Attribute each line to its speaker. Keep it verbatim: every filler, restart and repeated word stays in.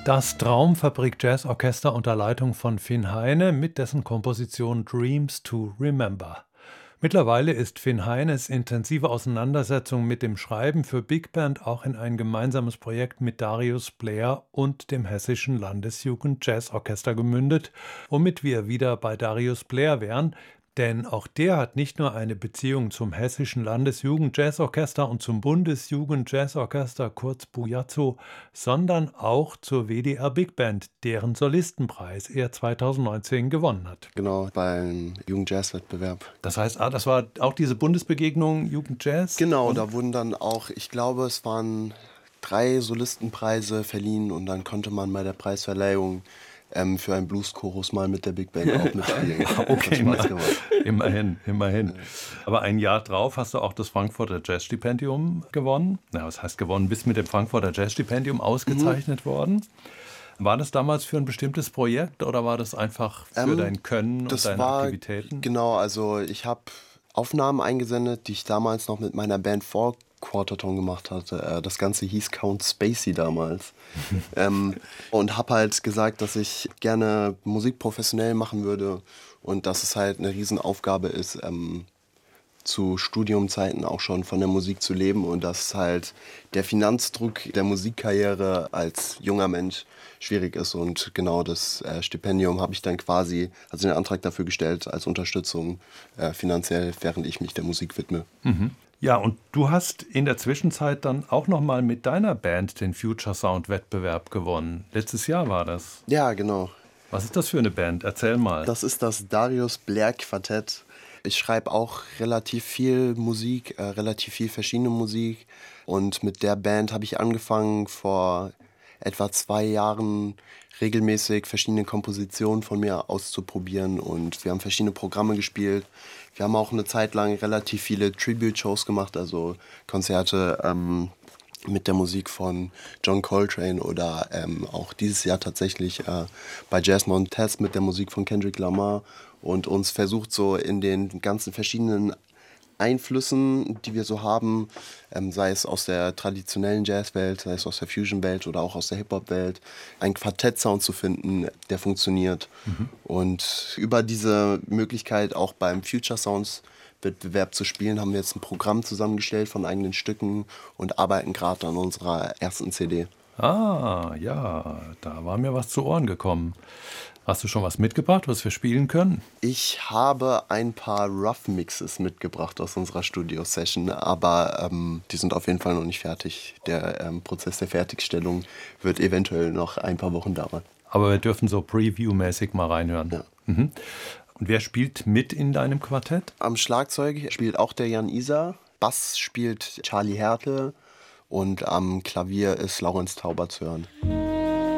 Speaker 1: Das Traumfabrik Jazzorchester unter Leitung von Finn Heine mit dessen Komposition Dreams to Remember. Mittlerweile ist Finn Heines intensive Auseinandersetzung mit dem Schreiben für Big Band auch in ein gemeinsames Projekt mit Darius Blair und dem Hessischen Landesjugend Jazzorchester gemündet, womit wir wieder bei Darius Blair wären. Denn auch der hat nicht nur eine Beziehung zum Hessischen Landesjugend-Jazzorchester und zum Bundesjugend-Jazzorchester, kurz BUJAZO, sondern auch zur W D R Big Band, deren Solistenpreis er zweitausendneunzehn gewonnen hat.
Speaker 2: Genau, beim Jugendjazz-Wettbewerb.
Speaker 1: Das heißt, ah, das war auch diese Bundesbegegnung Jugendjazz?
Speaker 2: Genau, da wurden dann auch, ich glaube, es waren drei Solistenpreise verliehen und dann konnte man bei der Preisverleihung Ähm, für einen Blues-Chorus mal mit der Big Band auch mitspielen.
Speaker 1: Okay, na, immerhin, immerhin. Aber ein Jahr drauf hast du auch das Frankfurter Jazzstipendium gewonnen. Na, was heißt gewonnen? Bist mit dem Frankfurter Jazzstipendium ausgezeichnet mhm. worden. War das damals für ein bestimmtes Projekt oder war das einfach für ähm, dein Können und deine
Speaker 2: war,
Speaker 1: Aktivitäten?
Speaker 2: Genau, also ich habe Aufnahmen eingesendet, die ich damals noch mit meiner Band Four Quarterton gemacht hatte. Das Ganze hieß Count Spacey damals. ähm, und habe halt gesagt, dass ich gerne Musik professionell machen würde und dass es halt eine Riesenaufgabe ist, ähm, zu Studiumzeiten auch schon von der Musik zu leben und dass halt der Finanzdruck der Musikkarriere als junger Mensch schwierig ist. Und genau das äh, Stipendium habe ich dann quasi, also den Antrag dafür gestellt als Unterstützung äh, finanziell, während ich mich der Musik widme.
Speaker 1: Mhm. Ja, und du hast in der Zwischenzeit dann auch noch mal mit deiner Band den Future Sound Wettbewerb gewonnen. Letztes Jahr war das.
Speaker 2: Ja, genau.
Speaker 1: Was ist das für eine Band? Erzähl mal.
Speaker 2: Das ist das Darius Blair Quartett. Ich schreibe auch relativ viel Musik, äh, relativ viel verschiedene Musik. Und mit der Band habe ich angefangen vor etwa zwei Jahren regelmäßig verschiedene Kompositionen von mir auszuprobieren. Und wir haben verschiedene Programme gespielt. Wir haben auch eine Zeit lang relativ viele Tribute-Shows gemacht, also Konzerte ähm, mit der Musik von John Coltrane oder ähm, auch dieses Jahr tatsächlich äh, bei Jazz Montez mit der Musik von Kendrick Lamar und uns versucht so in den ganzen verschiedenen Einflüssen, die wir so haben, ähm, sei es aus der traditionellen Jazzwelt, sei es aus der Fusion-Welt oder auch aus der Hip-Hop-Welt, einen Quartett-Sound zu finden, der funktioniert. Mhm. Und über diese Möglichkeit auch beim Future Sounds Wettbewerb zu spielen, haben wir jetzt ein Programm zusammengestellt von eigenen Stücken und arbeiten gerade an unserer ersten C D.
Speaker 1: Ah, ja, da war mir was zu Ohren gekommen. Hast du schon was mitgebracht, was wir spielen können?
Speaker 2: Ich habe ein paar Rough Mixes mitgebracht aus unserer Studio-Session, aber ähm, die sind auf jeden Fall noch nicht fertig. Der ähm, Prozess der Fertigstellung wird eventuell noch ein paar Wochen dauern.
Speaker 1: Aber wir dürfen so Preview-mäßig mal reinhören.
Speaker 2: Ja.
Speaker 1: Mhm. Und wer spielt mit in deinem Quartett?
Speaker 2: Am Schlagzeug spielt auch der Jan Isa, Bass spielt Charlie Härte und am Klavier ist Laurenz Tauber zu hören.